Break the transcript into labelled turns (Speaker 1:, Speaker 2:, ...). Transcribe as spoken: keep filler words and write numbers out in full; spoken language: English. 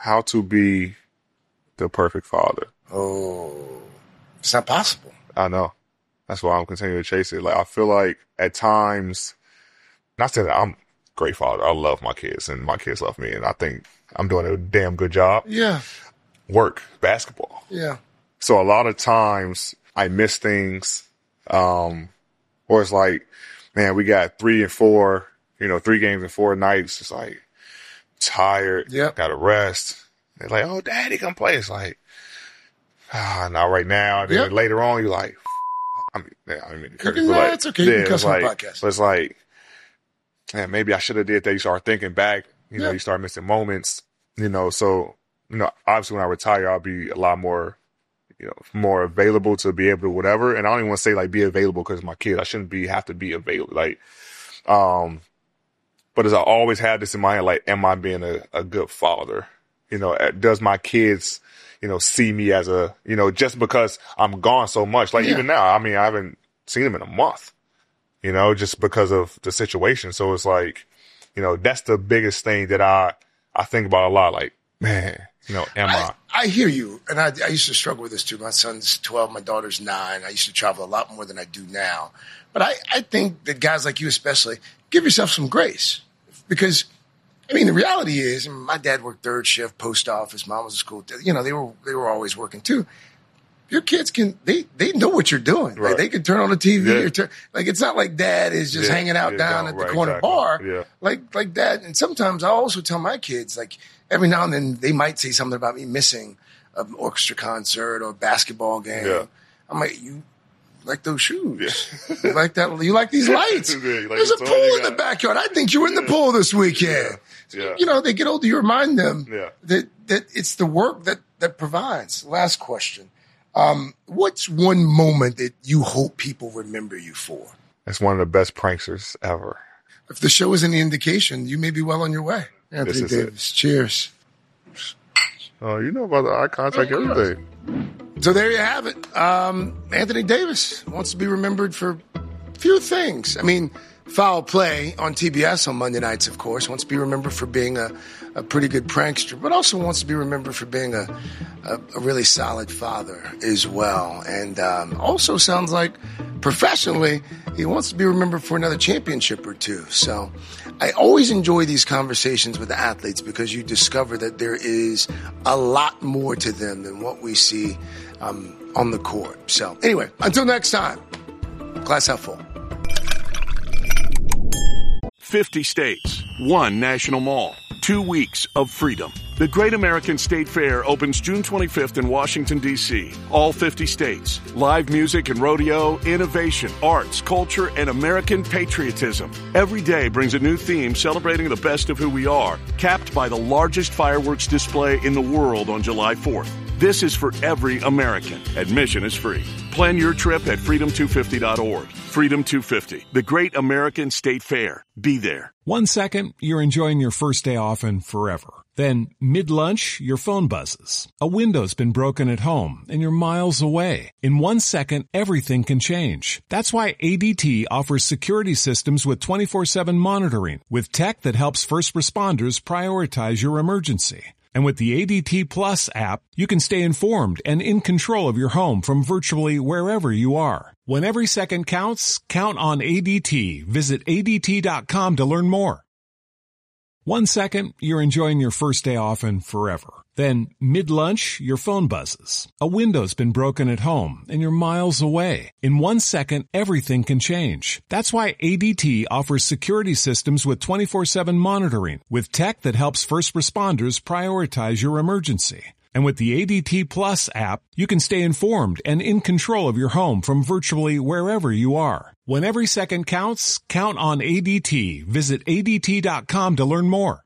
Speaker 1: how to be the perfect father.
Speaker 2: Oh, it's not possible.
Speaker 1: I know. That's why I'm continuing to chase it. Like, I feel like at times, not saying that I'm a great father. I love my kids and my kids love me. And I think I'm doing a damn good job.
Speaker 2: Yeah.
Speaker 1: Work, basketball.
Speaker 2: Yeah.
Speaker 1: So a lot of times I miss things. Um, or it's like, man, we got three and four, you know, three games in four nights. It's like tired.
Speaker 2: Yep.
Speaker 1: Got to rest. They're like, oh, daddy, come play. It's like, ah, not right now. And then
Speaker 2: Yep.
Speaker 1: later on, you're like, I mean, yeah, I mean, curse,
Speaker 2: can,
Speaker 1: but
Speaker 2: nah,
Speaker 1: like,
Speaker 2: it's okay. You
Speaker 1: yeah,
Speaker 2: can cuss
Speaker 1: it's
Speaker 2: on the
Speaker 1: like,
Speaker 2: podcast.
Speaker 1: but it's like, man, maybe I should have did that. You start thinking back, you know,
Speaker 2: Yep.
Speaker 1: you start missing moments, you know, so, you know, obviously when I retire, I'll be a lot more, you know, more available to be able to whatever. And I don't even want to say like be available because my kid, I shouldn't be, have to be available. Like, um, but as I always had this in my head, like, am I being a, a good father? You know, does my kids, you know, see me as a, you know, just because I'm gone so much, like
Speaker 2: Yeah.
Speaker 1: even now, I mean, I haven't seen them in a month, you know, just because of the situation. So it's like, you know, that's the biggest thing that I, I think about a lot. Like, man, you know, am I?
Speaker 2: I, I hear you. And I, I used to struggle with this too. My son's twelve, my daughter's nine. I used to travel a lot more than I do now. But I, I think that guys like you especially, give yourself some grace. Because, I mean, the reality is, my dad worked third shift, post office, mom was a school, you know, they were they were always working too. Your kids can, they, they know what you're doing.
Speaker 1: Right.
Speaker 2: Like, they can turn on the T V
Speaker 1: Yeah.
Speaker 2: or turn, like, it's not like dad is just
Speaker 1: Yeah,
Speaker 2: hanging out
Speaker 1: yeah,
Speaker 2: down
Speaker 1: no,
Speaker 2: at the
Speaker 1: right,
Speaker 2: corner
Speaker 1: exactly.
Speaker 2: bar.
Speaker 1: Yeah.
Speaker 2: Like, like that. And sometimes I also tell my kids, like, every now and then they might say something about me missing an orchestra concert or a basketball game.
Speaker 1: Yeah.
Speaker 2: I'm like, you like those shoes?
Speaker 1: Yeah.
Speaker 2: You like that? You like these lights?
Speaker 1: Yeah, you like
Speaker 2: There's a
Speaker 1: the
Speaker 2: pool
Speaker 1: toy you
Speaker 2: in the
Speaker 1: got.
Speaker 2: backyard. I think you were in the pool this weekend.
Speaker 1: Yeah. Yeah.
Speaker 2: You know, they get older, you remind them
Speaker 1: Yeah.
Speaker 2: that, that it's the work that, that provides. Last question. Um, what's one moment that you hope people remember you for?
Speaker 1: That's one of the best pranksters ever.
Speaker 2: If the show is any indication, you may be well on your way. Anthony
Speaker 1: This is
Speaker 2: Davis, cheers.
Speaker 1: Oh, you know about the eye contact, everything.
Speaker 2: So there you have it. Um, Anthony Davis wants to be remembered for a few things. I mean, Foul Play on T B S on Monday nights, of course, wants to be remembered for being a, a pretty good prankster, but also wants to be remembered for being a, a, a really solid father as well. And um, also sounds like professionally, he wants to be remembered for another championship or two. So I always enjoy these conversations with the athletes because you discover that there is a lot more to them than what we see um, on the court. So anyway, until next time, glass half full.
Speaker 3: fifty states, one national mall, two weeks of freedom. The Great American State Fair opens June twenty-fifth in Washington, D C All fifty states. Live music and rodeo, innovation, arts, culture, and American patriotism. Every day brings a new theme celebrating the best of who we are, capped by the largest fireworks display in the world on July fourth. This is for every American. Admission is free. Plan your trip at freedom two fifty dot org. Freedom two fifty, the Great American State Fair. Be there.
Speaker 4: One second, you're enjoying your first day off and forever. Then, mid-lunch, your phone buzzes. A window's been broken at home, and you're miles away. In one second, everything can change. That's why A D T offers security systems with twenty-four seven monitoring, with tech that helps first responders prioritize your emergency. And with the A D T Plus app, you can stay informed and in control of your home from virtually wherever you are. When every second counts, count on A D T. Visit A D T dot com to learn more. One second, you're enjoying your first day off and forever. Then, mid-lunch, your phone buzzes. A window's been broken at home, and you're miles away. In one second, everything can change. That's why A D T offers security systems with twenty-four seven monitoring, with tech that helps first responders prioritize your emergency. And with the A D T Plus app, you can stay informed and in control of your home from virtually wherever you are. When every second counts, count on A D T. Visit A D T dot com to learn more.